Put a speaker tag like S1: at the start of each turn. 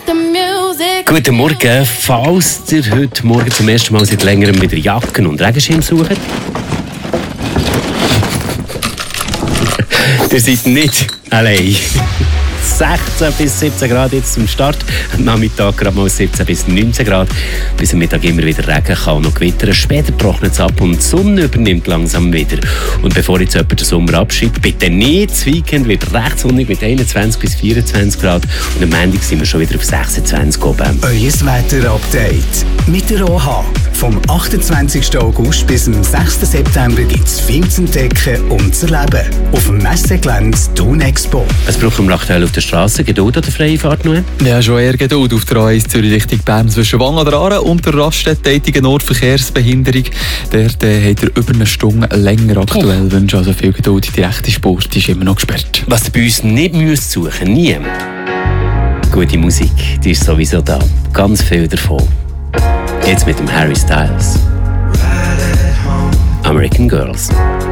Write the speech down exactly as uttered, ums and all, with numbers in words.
S1: Guten Morgen. Falls ihr heute Morgen zum ersten Mal seit längerem wieder Jacken und Regenschirm sucht, ihr seid nicht allein. sechzehn bis siebzehn Grad jetzt zum Start. Am Nachmittag gerade mal siebzehn bis neunzehn Grad. Bis am Mittag immer wieder Regen, kann auch noch gewittern. Später trocknet es ab und die Sonne übernimmt langsam wieder. Und bevor jetzt jemand den Sommer abschreibt, bitte nicht. Das Weekend wird recht sonnig mit einundzwanzig bis vierundzwanzig Grad. Und am Montag sind wir schon wieder auf sechsundzwanzig oben.
S2: Euer Wetter-Update mit der O H. Vom achtundzwanzigsten August bis zum sechsten September gibt es viel zu entdecken und zu erleben. Auf dem Messegelände Thun Expo.
S1: Es braucht um aktuell auf der Straße Geduld oder freie Fahrt noch?
S3: Ja, schon eher Geduld auf der A eins Zürich Richtung Bern zwischen Wang oder Aare und der Raststätte Nordverkehrsbehinderung. Dort äh, hat er über eine Stunde länger aktuell. Oh. Wünsche also viel Geduld. Die rechte Spur ist immer noch gesperrt.
S1: Was ihr bei uns nicht müsst suchen, nie. Gute Musik, die ist sowieso da. Ganz viel davon. Jetzt mit dem Harry Styles. American Girls.